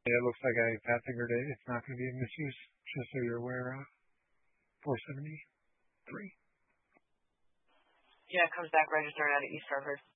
It looks like a passenger date. It's not going to be a misuse, just so you're aware. 473. Yeah, it comes back registered out of East Hartford.